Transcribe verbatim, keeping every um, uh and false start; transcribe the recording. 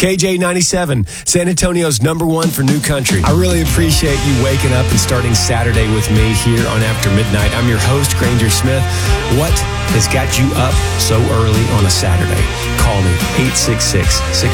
K J ninety-seven, San Antonio's number one for new country. I really appreciate you waking up and starting Saturday with me here on After Midnight. I'm your host, Granger Smith. What has got you up so early on a Saturday? Call me, eight six six, six